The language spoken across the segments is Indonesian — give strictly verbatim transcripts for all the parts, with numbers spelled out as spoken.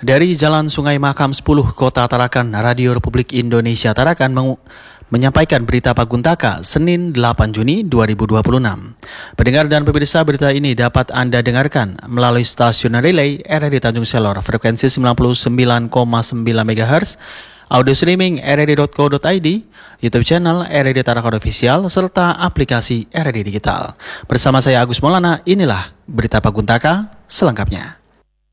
Dari Jalan Sungai Makam sepuluh Kota Tarakan, Radio Republik Indonesia Tarakan mengu- menyampaikan berita Paguntaka Senin delapan Juni dua ribu dua puluh enam. Pendengar dan pemirsa, berita ini dapat Anda dengarkan melalui stasiun relay R R D Tanjung Selor frekuensi sembilan puluh sembilan koma sembilan megahertz, audio streaming r r d dot co dot i d, YouTube channel R R D Tarakan Official, serta aplikasi R R D Digital. Bersama saya Agus Maulana, inilah berita Paguntaka selengkapnya.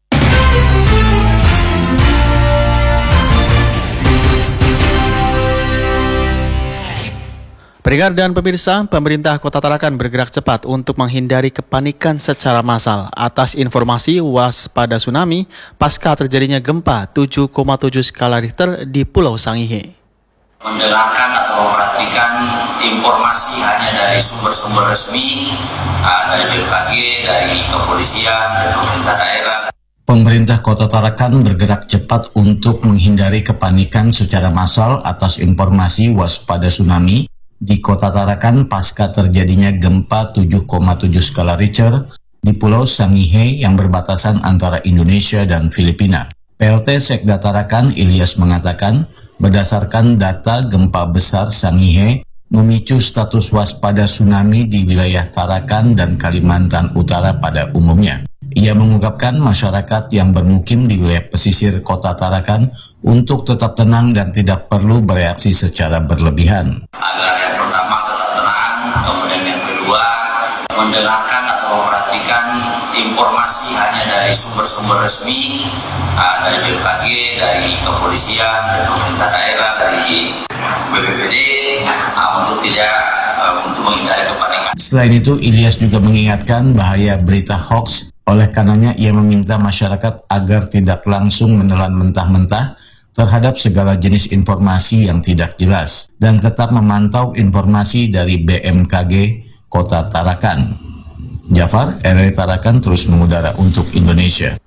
Pendengar dan pemirsa, pemerintah Kota Tarakan bergerak cepat untuk menghindari kepanikan secara massal atas informasi waspada tsunami pasca terjadinya gempa tujuh koma tujuh skala Richter di Pulau Sangihe. Mendengarkan atau memperhatikan informasi hanya dari sumber-sumber resmi, dari B M K G, dari kepolisian, dari pemerintah daerah. Pemerintah Kota Tarakan bergerak cepat untuk menghindari kepanikan secara massal atas informasi waspada tsunami di Kota Tarakan pasca terjadinya gempa tujuh koma tujuh skala Richter di Pulau Sangihe yang berbatasan antara Indonesia dan Filipina. P L T Sekda Tarakan Ilyas mengatakan, berdasarkan data gempa besar Sangihe memicu status waspada tsunami di wilayah Tarakan dan Kalimantan Utara pada umumnya. Ia mengungkapkan masyarakat yang bermukim di wilayah pesisir Kota Tarakan untuk tetap tenang dan tidak perlu bereaksi secara berlebihan. Agar yang pertama tetap tenang, kemudian yang kedua mendengarkan atau memperhatikan informasi hanya dari sumber-sumber resmi, dari B M K G, dari kepolisian, dari pemerintah daerah, dari B P B D, untuk tidak untuk menghindari kepanikan. Selain itu, Ilyas juga mengingatkan bahaya berita hoax. Oleh karenanya, ia meminta masyarakat agar tidak langsung menelan mentah-mentah terhadap segala jenis informasi yang tidak jelas dan tetap memantau informasi dari B M K G Kota Tarakan. Jafar, R R D Tarakan terus mengudara untuk Indonesia.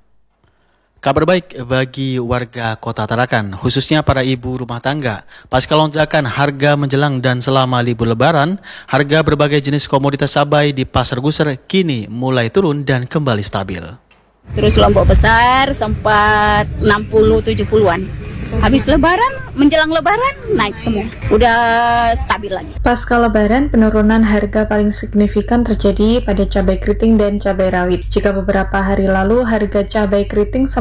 Kabar baik bagi warga Kota Tarakan, khususnya para ibu rumah tangga. Pasca lonjakan harga menjelang dan selama libur lebaran, harga berbagai jenis komoditas cabai di Pasar Gusar kini mulai turun dan kembali stabil. Terus lombok besar sempat enam puluh tujuh puluhan. Habis lebaran, menjelang lebaran naik semua. Udah stabil lagi. Pasca lebaran, penurunan harga paling signifikan terjadi pada cabai keriting dan cabai rawit. Jika beberapa hari lalu harga cabai keriting